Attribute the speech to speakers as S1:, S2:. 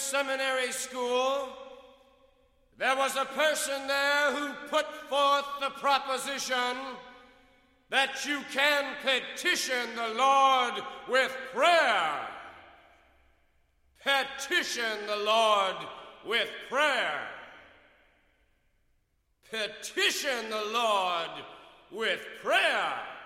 S1: Seminary School, there was a person there who put forth the proposition that you can petition the Lord with prayer. Petition the Lord with prayer. Petition the Lord with prayer.